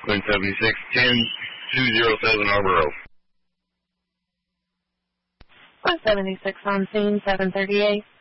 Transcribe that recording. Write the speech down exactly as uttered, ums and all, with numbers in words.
Quinn seventy-six ten two zero seven Arbor Road. one seventy-six on scene, seven thirty-eight.